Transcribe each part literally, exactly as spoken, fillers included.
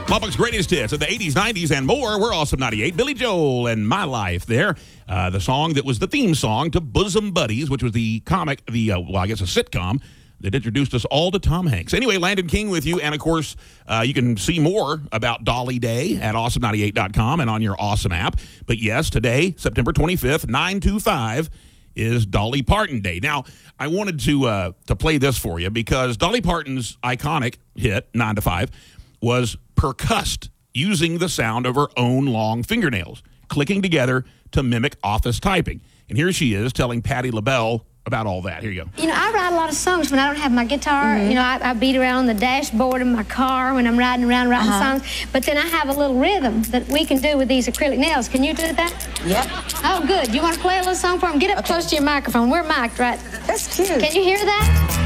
Lubbock's greatest hits of the eighties, nineties, and more. We're Awesome ninety-eight. Billy Joel and My Life there. Uh, the song that was the theme song to Bosom Buddies, which was the comic, the uh, well, I guess a sitcom that introduced us all to Tom Hanks. Anyway, Landon King with you. And, of course, uh, you can see more about Dolly Day at awesome ninety-eight dot com and on your Awesome app. But, yes, today, September twenty-fifth, nine two five, is Dolly Parton Day. Now, I wanted to uh, to play this for you because Dolly Parton's iconic hit, nine to five, was percussed using the sound of her own long fingernails, clicking together to mimic office typing. And here she is telling Patti LaBelle about all that. Here you go. You know, I write a lot of songs when I don't have my guitar. Mm-hmm. You know, I, I beat around on the dashboard of my car when I'm riding around writing uh-huh. songs. But then I have a little rhythm that we can do with these acrylic nails. Can you do that? Yep. Oh, good. You want to play a little song for them? Get up okay. close to your microphone. We're mic'd, right? That's cute. Can you hear that?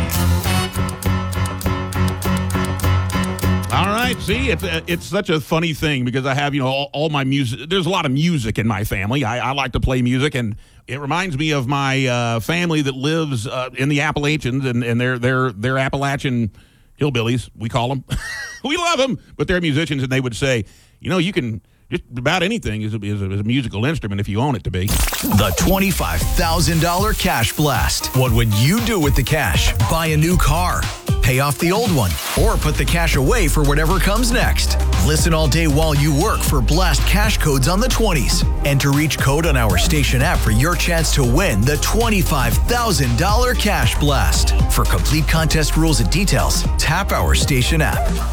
All right, see, it's uh, it's such a funny thing because I have, you know, all, all my music. There's a lot of music in my family. I, I like to play music, and it reminds me of my uh, family that lives uh, in the Appalachians, and, and they're, they're, they're Appalachian hillbillies, we call them. We love them, but they're musicians, and they would say, you know, you can, just about anything is a, is a, is a musical instrument if you own it to be. The twenty-five thousand dollars Cash Blast. What would you do with the cash? Buy a new car, pay off the old one, or put the cash away for whatever comes next. Listen all day while you work for Blast Cash codes on the twenties. Enter each code on our station app for your chance to win the twenty-five thousand dollars Cash Blast. For complete contest rules and details, tap our station app.